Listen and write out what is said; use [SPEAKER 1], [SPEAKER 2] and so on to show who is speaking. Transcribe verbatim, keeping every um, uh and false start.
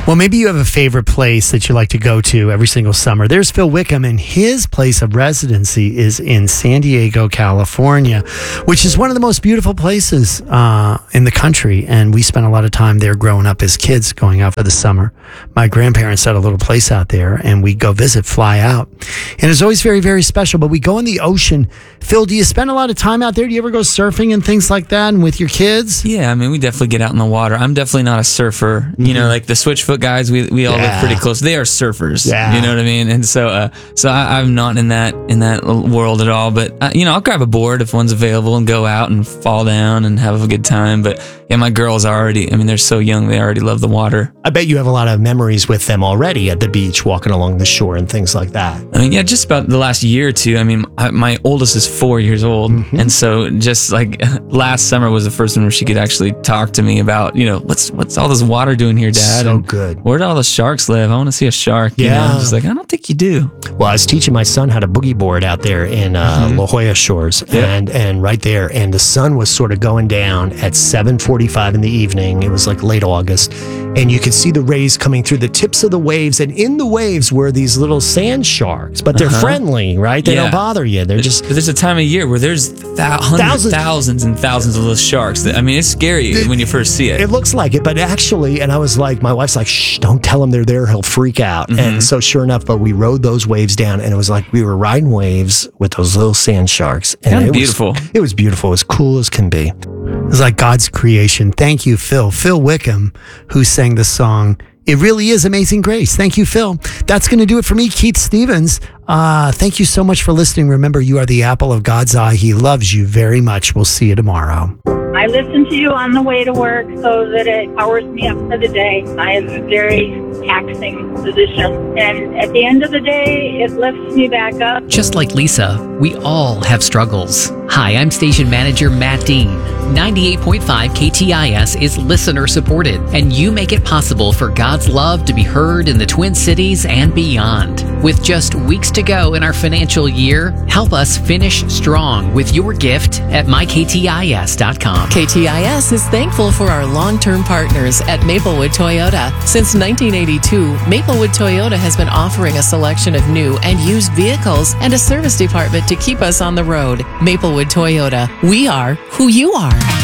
[SPEAKER 1] Well, maybe you have a favorite place that you like to go to every single summer. There's Phil Wickham, and his place of residency is in San Diego, California, which is one of the most beautiful places uh, in the country. And we spent a lot of time there growing up as kids, going out for the summer. My grandparents had a little place out there, and we'd go visit, fly out. And it's always very, very special. But we go in the ocean. Phil, do you spend a lot of time out there? Do you ever go surfing and things like that, and with your kids?
[SPEAKER 2] Yeah, I mean, we definitely get out in the water. I'm definitely not a surfer. Mm-hmm. You know, like the Switchfoot guys, we we all
[SPEAKER 1] Yeah.
[SPEAKER 2] live pretty close. They are surfers.
[SPEAKER 1] Yeah.
[SPEAKER 2] You know what I mean? And so, uh, so I, I'm not in that in that world at all. But uh, you know, I'll grab a board if one's available and go out and fall down and have a good time. But yeah, my girls are already. I mean, they're so young; they already love the water.
[SPEAKER 3] I bet you have a lot of memories with them already at the beach, walking along the shore and things like that.
[SPEAKER 2] I mean, yeah, just about the last year or two. I mean, I, my oldest is four years old, mm-hmm. and so just like last summer was the first one where she could actually talk to me about, you know, what's what's all this water doing here, Dad?
[SPEAKER 3] So
[SPEAKER 2] and
[SPEAKER 3] good.
[SPEAKER 2] Where do all the sharks live? I want to see a shark. You
[SPEAKER 3] Yeah.
[SPEAKER 2] know? I'm just like, I don't think you do.
[SPEAKER 3] Well, I was teaching my son how to boogie board out there in uh,
[SPEAKER 2] Mhm.
[SPEAKER 3] La Jolla Shores,
[SPEAKER 2] Yeah.
[SPEAKER 3] and and right there, and the sun was sort of going down at seven forty-five in the evening. It was like late August, and you could see the rays coming through the tips of the waves, and in the waves were these little sand sharks, but they're
[SPEAKER 2] Uh-huh.
[SPEAKER 3] friendly, right? They
[SPEAKER 2] Yeah.
[SPEAKER 3] don't bother you. They're just
[SPEAKER 2] But there's a time of year where there's thou- hundreds,
[SPEAKER 3] Thousands.
[SPEAKER 2] thousands and thousands of those sharks. That, I mean, it's scary
[SPEAKER 3] It-
[SPEAKER 2] when you first see it.
[SPEAKER 3] It looks like it, but actually, and I was like, my wife's like, shh, don't tell him they're there. He'll freak out.
[SPEAKER 2] Mhm.
[SPEAKER 3] And so sure enough, but we rode those waves down, and it was like we were riding waves with those little sand sharks. And
[SPEAKER 2] Kinda
[SPEAKER 3] it
[SPEAKER 2] beautiful.
[SPEAKER 3] Was, it was beautiful. As cool as can be.
[SPEAKER 1] It's like God's creation. Thank you, Phil. Phil Wickham, who sang the song, It Really Is Amazing Grace. Thank you, Phil. That's going to do it for me, Keith Stevens. Uh, thank you so much for listening. Remember, you are the apple of God's eye. He loves you very much. We'll see you tomorrow.
[SPEAKER 4] I listen to you on the way to work so that it powers me up for the day. I have a very taxing position. And at the end of the day, it lifts me back up.
[SPEAKER 5] Just like Lisa, we all have struggles. Hi, I'm station manager Matt Dean. ninety-eight point five K T I S is listener supported, and you make it possible for God's love to be heard in the Twin Cities and beyond. With just weeks to go in our financial year, help us finish strong with your gift at my k t i s dot com.
[SPEAKER 6] K T I S is thankful for our long-term partners at Maplewood Toyota. Since nineteen eighty-two, Maplewood Toyota has been offering a selection of new and used vehicles and a service department to keep us on the road. Maplewood Toyota, we are who you are.